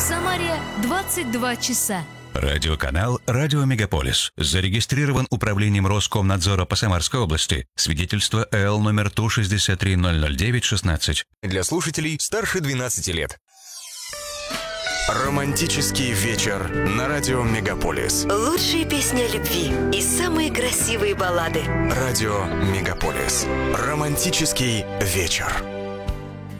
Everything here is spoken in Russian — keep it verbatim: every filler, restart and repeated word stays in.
Самаре двадцать два часа. Радиоканал «Радио Мегаполис» зарегистрирован Управлением Роскомнадзора по Самарской области. Свидетельство эл номер Ту шестьдесят три ноль ноль девять шестнадцать. Для слушателей старше двенадцати лет. Романтический вечер на радио Мегаполис. Лучшие песни о любви и самые красивые баллады. Радио Мегаполис. Романтический вечер.